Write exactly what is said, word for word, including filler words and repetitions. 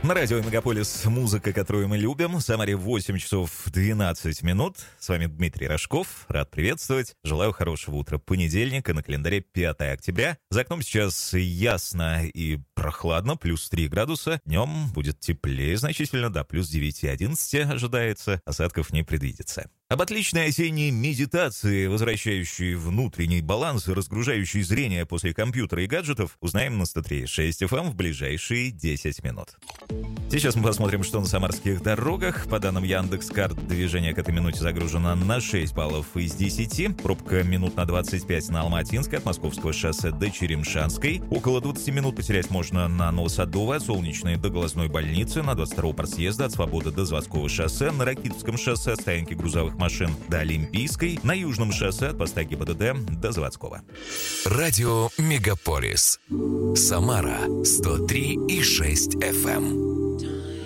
На радио «Мегаполис» музыка, которую мы любим. В Самаре восемь часов двенадцать минут. С вами Дмитрий Рожков. Рад приветствовать. Желаю хорошего утра понедельника. На календаре пятое октября. За окном сейчас ясно и прохладно. Плюс три градуса. Днем будет теплее значительно. До плюс девять-одиннадцать ожидается. Осадков не предвидится. Об отличной осенней медитации, возвращающей внутренний баланс и разгружающей зрение после компьютера и гаджетов, узнаем на сто три и шесть эф эм в ближайшие десять минут. Сейчас мы посмотрим, что на самарских дорогах. По данным Яндекс.Карт, движение к этой минуте загружено на шесть баллов из десяти. Пробка минут на двадцать пять на Алматинской, от Московского шоссе до Черемшанской. Около двадцать минут потерять можно на Новосадовой, от Солнечной до Глазной больницы, на двадцать втором партсъезда, от Свободы до Заводского шоссе, на Ракитовском шоссе, от стоянки грузовых машин до Олимпийской, на Южном шоссе, от поста ГИБДД до Заводского. Радио «Мегаполис». Самара сто три и шесть эф эм.